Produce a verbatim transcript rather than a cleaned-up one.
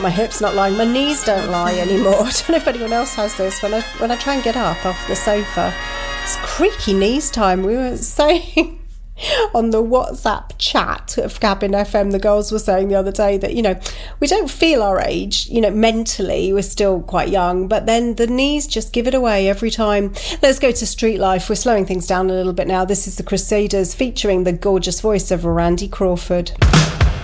My hips not lying, my knees don't lie anymore. I don't know if anyone else has this. When I when I try and get up off the sofa, it's creaky knees time. We were saying on the WhatsApp chat of Cabin F M, the girls were saying the other day that, you know, we don't feel our age, you know, mentally we're still quite young, but then the knees just give it away every time. Let's go to Street Life. We're slowing things down a little bit now. This is the Crusaders featuring the gorgeous voice of Randy Crawford.